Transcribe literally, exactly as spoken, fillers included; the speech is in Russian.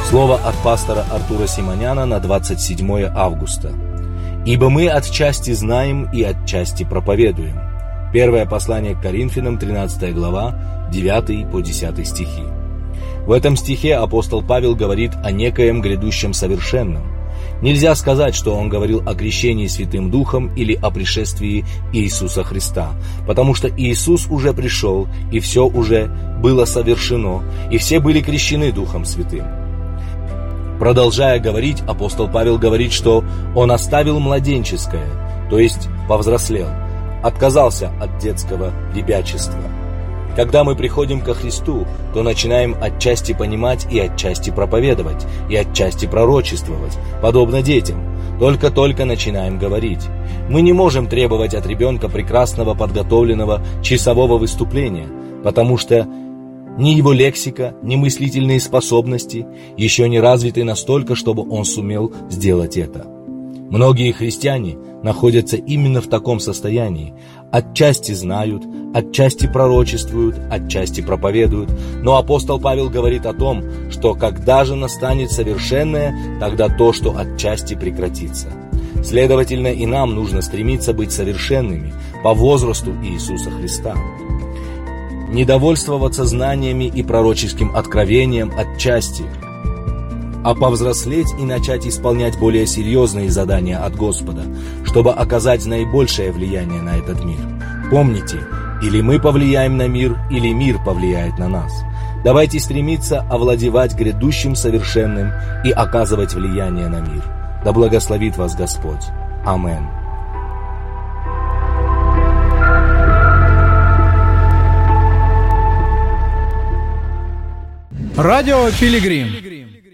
Слово от пастора Артура Симоняна на двадцать седьмое августа. «Ибо мы отчасти знаем и отчасти проповедуем». Первое послание к Коринфянам, тринадцатая глава, девятый по десятый стихи. В этом стихе апостол Павел говорит о некоем грядущем совершенном. Нельзя сказать, что он говорил о крещении Святым Духом или о пришествии Иисуса Христа, потому что Иисус уже пришел, и все уже было совершено, и все были крещены Духом Святым. Продолжая говорить, апостол Павел говорит, что он оставил младенческое, то есть повзрослел, отказался от детского ребячества. Когда мы приходим ко Христу, то начинаем отчасти понимать и отчасти проповедовать, и отчасти пророчествовать, подобно детям. Только-только начинаем говорить. Мы не можем требовать от ребенка прекрасного подготовленного часового выступления, потому что ни его лексика, ни мыслительные способности еще не развиты настолько, чтобы он сумел сделать это. Многие христиане находятся именно в таком состоянии. Отчасти знают, отчасти пророчествуют, отчасти проповедуют. Но апостол Павел говорит о том, что когда же настанет совершенное, тогда то, что отчасти прекратится. Следовательно, и нам нужно стремиться быть совершенными по возрасту Иисуса Христа. Не довольствоваться знаниями и пророческим откровением отчасти, а повзрослеть и начать исполнять более серьезные задания от Господа, чтобы оказать наибольшее влияние на этот мир. Помните, или мы повлияем на мир, или мир повлияет на нас. Давайте стремиться овладевать грядущим совершенным и оказывать влияние на мир. Да благословит вас Господь. Аминь. Радио Пилигрим.